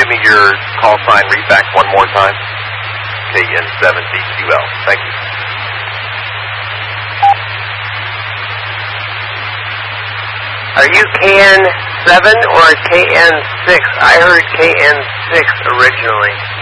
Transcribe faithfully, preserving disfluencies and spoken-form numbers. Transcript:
give me your call sign readback one more time? K N seven D Q L. Thank you. Are you K N seven or K N six? I heard K N six originally.